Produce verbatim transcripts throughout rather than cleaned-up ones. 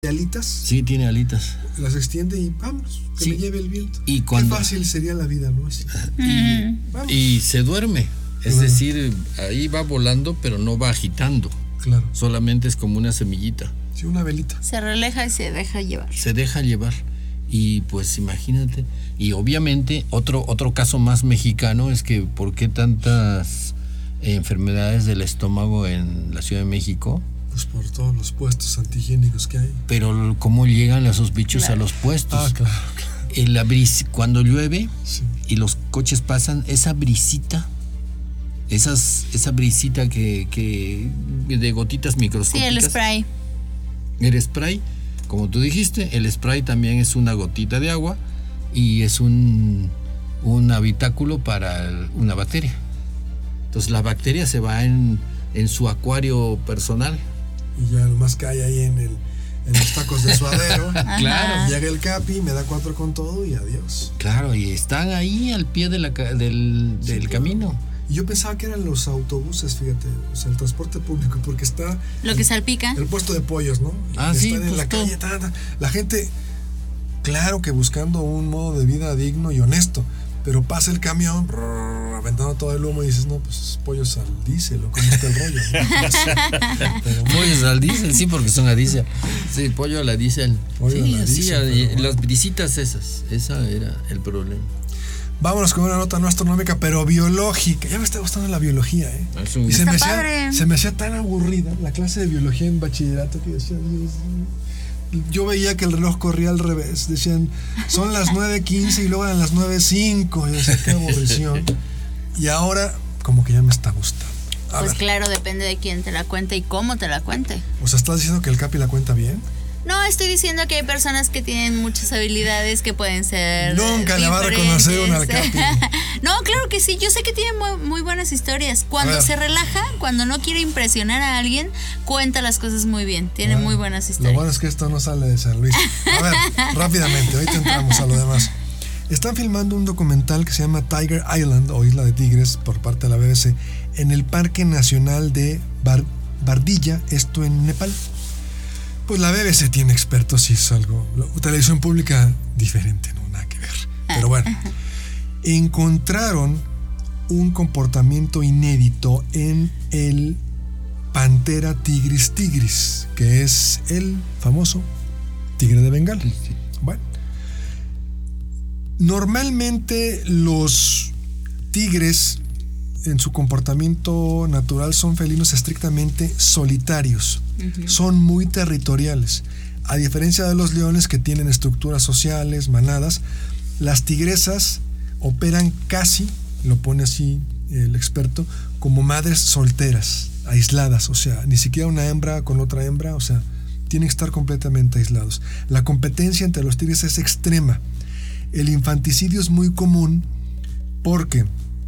alitas. Sí, tiene alitas. Las extiende y vamos, que Sí. me lleve el viento. Y cuando, Qué fácil sería la vida, ¿no? Así. Y, y se duerme. Es Claro. decir, ahí va volando, pero no va agitando. Claro. Solamente es como una semillita. Sí, una velita. Se relaja y se deja llevar. Se deja llevar. Y pues imagínate. Y obviamente otro, otro caso más mexicano es que ¿por qué tantas enfermedades del estómago en la Ciudad de México? Pues por todos los puestos antihigiénicos que hay. Pero cómo llegan esos bichos Claro. a los puestos. Ah, claro, claro. En la bris- cuando llueve Sí. y los coches pasan, esa brisita, esas, esa brisita que, que de gotitas Sí, microscópicas. el spray. El spray, como tú dijiste, el spray también es una gotita de agua y es un, un habitáculo para el- una bacteria. Entonces la bacteria se va en, en su acuario personal. Y ya lo más que hay ahí en, el, en los tacos de suadero. Claro. Llega el Capi, me da cuatro con todo y adiós. Claro, y están ahí al pie de la ca- del, Sí, del claro. camino. Y yo pensaba que eran los autobuses, fíjate, o sea, el transporte público, porque está Lo que salpica. el puesto de pollos, ¿no? Ah, Y sí, están en pues la todo. calle, ta, ta. La gente, claro que buscando un modo de vida digno y honesto, pero pasa el camión, brrr, aventando todo el humo y dices, no, pues pollos al diésel, o cómo está el rollo, ¿no? Pero Pollos al diésel, sí, porque son a diésel. Sí, pollo a la diésel. Pollo Sí, a la así, diésel, y pero bueno. las brisitas esas, esa era el problema. vámonos con una nota no astronómica, pero biológica. Ya me está gustando la biología, ¿eh? Es un- Y se Está me, hacía, padre. se me hacía tan aburrida la clase de biología en bachillerato que decía, Dios mío. Yo veía que el reloj corría al revés. Decían, son las nueve quince y luego eran las nueve cinco. Y yo decía, qué aburrición. Y ahora, como que ya me está gustando. A Pues ver, claro, depende de quién te la cuente y cómo te la cuente. o sea, ¿estás diciendo que el Capi la cuenta bien? No, estoy diciendo que hay personas que tienen muchas habilidades que pueden ser. Nunca le va a reconocer una al diferentes. Capi. No, claro que sí. Yo sé que tiene muy, muy buenas historias. Cuando A ver. se relaja, cuando no quiere impresionar a alguien, cuenta las cosas muy bien. Tiene Bueno, muy buenas Lo historias. bueno es que esto no sale de San Luis. A ver, rápidamente, ahorita entramos a lo demás. Están filmando un documental que se llama Tiger Island o Isla de Tigres por parte de la B B C en el Parque Nacional de Bar- Bardilla, esto en Nepal. Pues la B B C tiene expertos y es algo, lo- televisión pública diferente, no nada que ver. Pero bueno, encontraron un comportamiento inédito en el Panthera tigris tigris, que es el famoso tigre de Bengala. Bueno, normalmente los tigres en su comportamiento natural son felinos estrictamente solitarios, uh-huh. Son muy territoriales. A diferencia de los leones que tienen estructuras sociales, manadas, las tigresas operan casi, lo pone así el experto, como madres solteras, aisladas, o sea, ni siquiera una hembra con otra hembra, o sea, tienen que estar completamente aislados. La competencia entre los tigres es extrema. El infanticidio es muy común porque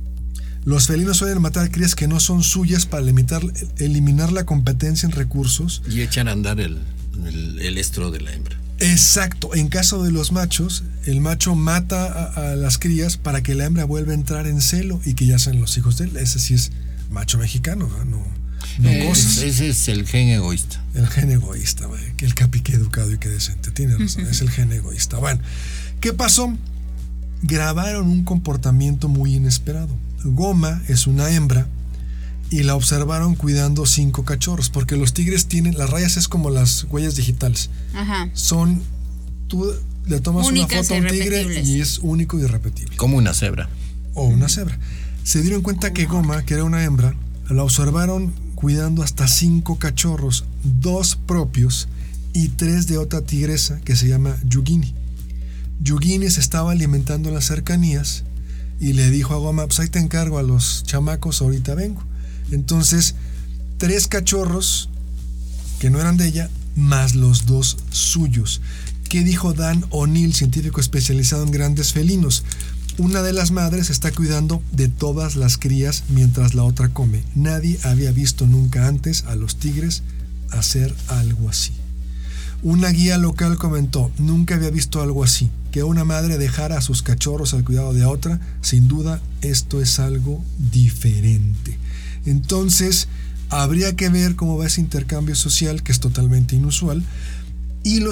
los felinos suelen matar crías que no son suyas para limitar, eliminar la competencia en recursos. Y echan a andar el, el, el estro de la hembra. Exacto. En caso de los machos, el macho mata a, a las crías para que la hembra vuelva a entrar en celo y que ya sean los hijos de él. Ese sí es macho mexicano, no, no, no eh, cosas. Ese es el gen egoísta. El gen egoísta, güey. Que el Capi, qué educado y qué decente. Tiene razón, es el gen egoísta. Bueno, ¿qué pasó? Grabaron un comportamiento muy inesperado. Goma es una hembra y la observaron cuidando cinco cachorros, porque los tigres tienen, las rayas es como las huellas digitales. Ajá. Son, tú le tomas únicas una foto a un tigre y es único y irrepetible. Como una cebra. O una cebra. Se dieron cuenta que Goma, que era una hembra, la observaron cuidando hasta cinco cachorros, dos propios y tres de otra tigresa que se llama Yugini. Yugini se estaba alimentando en las cercanías y le dijo a Goma, pues ahí te encargo a los chamacos, ahorita vengo. Entonces, tres cachorros que no eran de ella, más los dos suyos. ¿Qué dijo Dan O'Neill, científico especializado en grandes felinos? Una de las madres está cuidando de todas las crías mientras la otra come. Nadie había visto nunca antes a los tigres hacer algo así. Una guía local comentó, nunca había visto algo así, que una madre dejara a sus cachorros al cuidado de otra, sin duda esto es algo diferente. Entonces, habría que ver cómo va ese intercambio social, que es totalmente inusual, y los